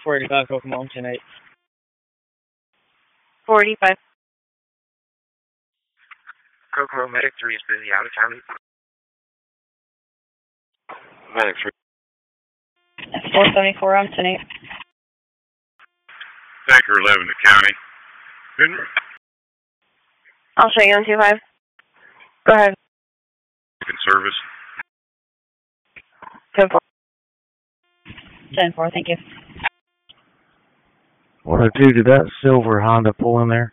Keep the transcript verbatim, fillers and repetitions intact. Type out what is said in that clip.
forty-five, Kokomo, tonight. forty-five. Kokomo, Medic three is busy out of town. Medic three. four seventy-four on tonight. Tanker eleven to county. I'll show you on two five. Go ahead. In service. ten four. ten four, thank you. What I do, did that silver Honda pull in there?